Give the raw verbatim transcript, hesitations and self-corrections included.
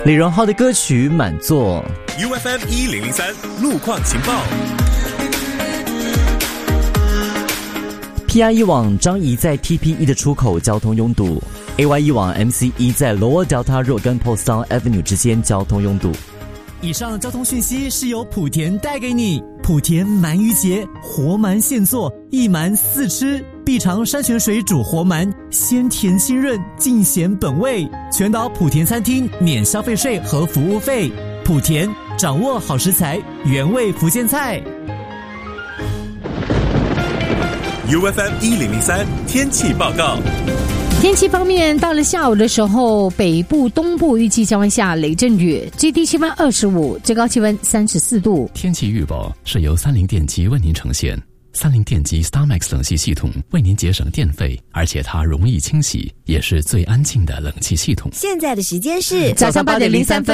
李荣浩的歌曲《满座》。 U F M 一零零三路况情报。 P I 一网张仪在 T P 一的出口交通拥堵 ，A Y 一网 M C 一在 Lower Delta Road 跟 Portsdown Avenue 之间交通拥堵。 以上交通讯息是由莆田带给你。莆田鳗鱼节，活鳗现做，一鳗四吃，必尝山泉水煮活鳗，鲜甜清润，尽显本味。全岛莆田餐厅免消费税和服务费。莆田掌握好食材，原味福建菜。 U F M 一零零三天气报告。 天气方面，到了下午的时候，北部、东部预计将会下雷阵雨，最低气温二十五，最高气温三十四度。 天气预报是由三菱电机为您呈现。三菱电机 StarMax 冷气系统为您节省电费，而且它容易清洗，也是最安静的冷气系统。 现在的时间是早上八点零三分。